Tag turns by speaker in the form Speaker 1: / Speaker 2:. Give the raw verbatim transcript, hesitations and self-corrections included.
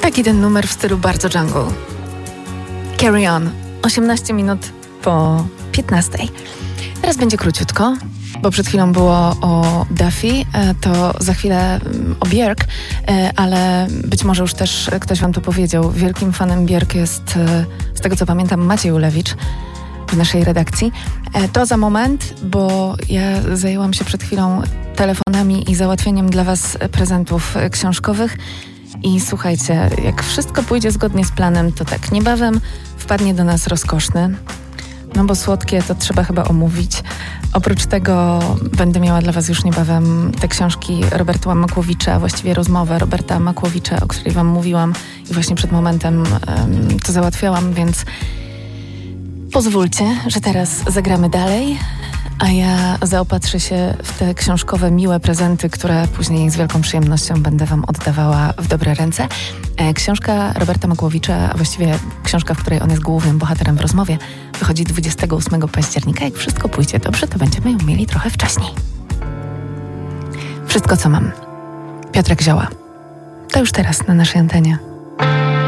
Speaker 1: Taki ten numer w stylu bardzo jungle. Carry on. osiemnaście minut po piętnastej. Teraz będzie króciutko, bo przed chwilą było o Duffy, to za chwilę o Björk, ale być może już też ktoś wam to powiedział. Wielkim fanem Björk jest, z tego co pamiętam, Maciej Ulewicz w naszej redakcji. To za moment, bo ja zajęłam się przed chwilą telefonami i załatwieniem dla was prezentów książkowych. I słuchajcie, jak wszystko pójdzie zgodnie z planem, to tak niebawem wpadnie do nas rozkoszny. No bo słodkie to trzeba chyba omówić. Oprócz tego będę miała dla was już niebawem te książki Roberta Makłowicza, a właściwie rozmowę Roberta Makłowicza, o której wam mówiłam i właśnie przed momentem um, to załatwiałam, więc pozwólcie, że teraz zagramy dalej, a ja zaopatrzę się w te książkowe, miłe prezenty, które później z wielką przyjemnością będę wam oddawała w dobre ręce. Książka Roberta Makłowicza, a właściwie książka, w której on jest głównym bohaterem w rozmowie, wychodzi dwudziestego ósmego października. Jak wszystko pójdzie dobrze, to będziemy ją mieli trochę wcześniej. Wszystko, co mam. Piotrek Zioła. To już teraz na naszej antenie.